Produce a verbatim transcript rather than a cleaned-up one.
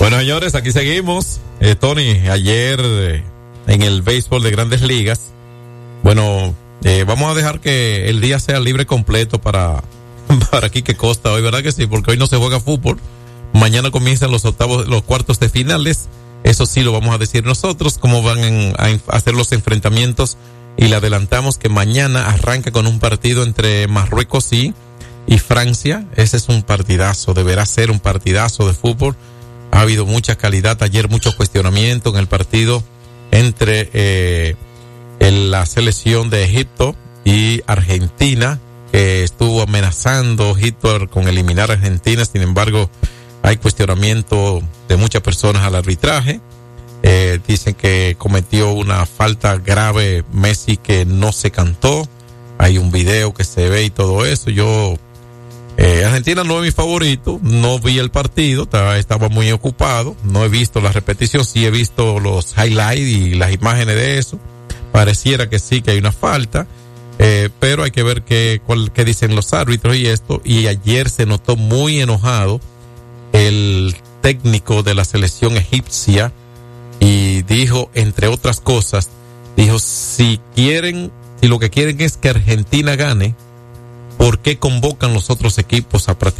Bueno, señores, aquí seguimos. Eh, Tony, ayer eh, en el béisbol de Grandes Ligas, bueno, eh, vamos a dejar que el día sea libre completo para, para Quique Costa hoy, ¿verdad que sí? Porque hoy no se juega fútbol. Mañana comienzan los octavos, los cuartos de finales. Eso sí lo vamos a decir nosotros, cómo van en, a, a hacer los enfrentamientos. Y le adelantamos que mañana arranca con un partido entre Marruecos y, y Francia. Ese es un partidazo, deberá ser un partidazo de fútbol. Ha habido mucha calidad, ayer mucho cuestionamiento en el partido entre eh, en la selección de Egipto y Argentina, que estuvo amenazando Egipto con eliminar a Argentina. Sin embargo, hay cuestionamiento de muchas personas al arbitraje. Eh, dicen que cometió una falta grave Messi que no se cantó. Hay un video que se ve y todo eso. Yo, eh, Argentina no es mi favorito, no vi el partido, estaba, estaba muy ocupado, no he visto la repetición, sí he visto los highlights y las imágenes de eso. Pareciera que sí, que hay una falta, eh, pero hay que ver qué, cuál, qué dicen los árbitros y esto. Y ayer se notó muy enojado el técnico de la selección egipcia y dijo, entre otras cosas, dijo, si quieren, si lo que quieren es que Argentina gane, ¿por qué convocan los otros equipos a practicar?